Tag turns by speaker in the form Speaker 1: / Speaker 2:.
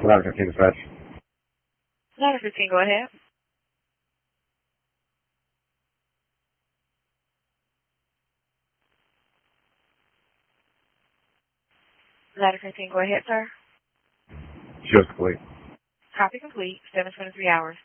Speaker 1: Ladder 15 dispatch.
Speaker 2: Ladder 15, go ahead. Ladder 15, go ahead, sir.
Speaker 1: Shows complete.
Speaker 2: Copy complete. 7:23 hours.